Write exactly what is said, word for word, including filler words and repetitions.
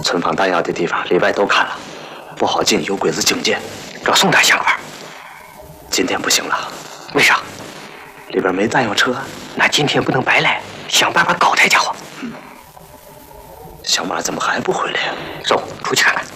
存放弹药的地方里外都看了，不好进，有鬼子警戒。 找宋大想个法。 今天不行了， 为啥？ 里边没弹药车。 那今天不能白来，想办法搞他家伙。 嗯，小马怎么还不回来呀？ 走，出去看看。